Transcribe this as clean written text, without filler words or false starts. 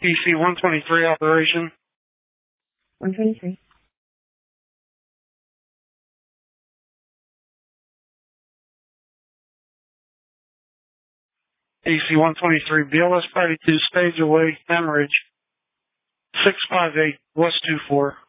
PC 123 operation. 123. AC 123, BLS 32, stage away, hemorrhage, 658, West 24.